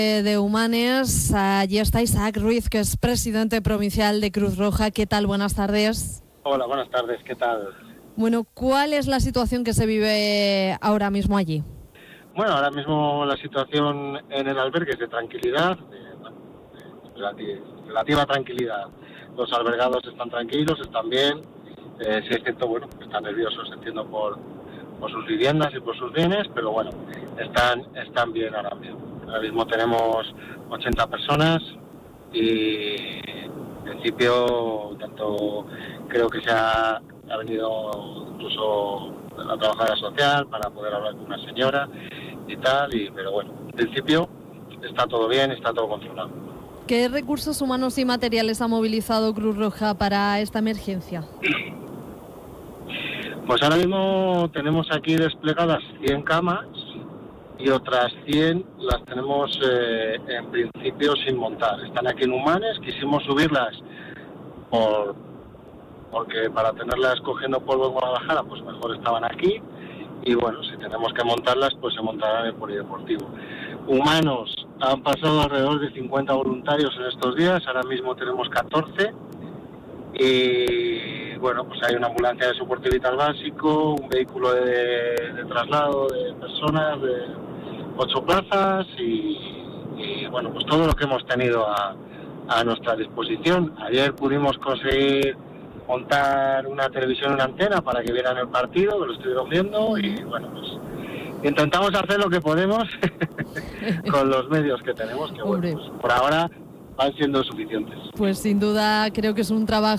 de Humanes. Allí está Isaac Ruiz, que es presidente provincial de Cruz Roja. ¿Qué tal? Buenas tardes. Hola, buenas tardes. ¿Qué tal? Bueno, ¿cuál es la situación que se vive ahora mismo allí? Bueno, ahora mismo la situación en el albergue es de tranquilidad, relativa tranquilidad. Los albergados están tranquilos, están bien. Sí es cierto, bueno, están nerviosos, entiendo, por sus viviendas y por sus bienes, pero bueno, están bien ahora mismo. Ahora mismo tenemos 80 personas y en principio tanto creo que se ha venido incluso la trabajadora social para poder hablar con una señora y tal, pero bueno, en principio está todo bien, está todo controlado. ¿Qué recursos humanos y materiales ha movilizado Cruz Roja para esta emergencia? Pues ahora mismo tenemos aquí desplegadas 100 camas y otras 100 las tenemos en principio sin montar. Están aquí en Humanes, quisimos subirlas porque para tenerlas cogiendo polvo en Guadalajara, pues mejor estaban aquí. Y bueno, si tenemos que montarlas, pues se montarán en el polideportivo. Humanos, han pasado alrededor de 50 voluntarios en estos días, ahora mismo tenemos 14. Y bueno, pues hay una ambulancia de soporte vital básico, un vehículo de traslado de personas de 8 plazas y bueno, pues todo lo que hemos tenido a nuestra disposición. Ayer pudimos conseguir montar una televisión, una antena para que vieran el partido, que lo estuvieron viendo, y bueno, pues intentamos hacer lo que podemos con los medios que tenemos, que bueno, pues por ahora van siendo suficientes. Pues sin duda creo que es un trabajo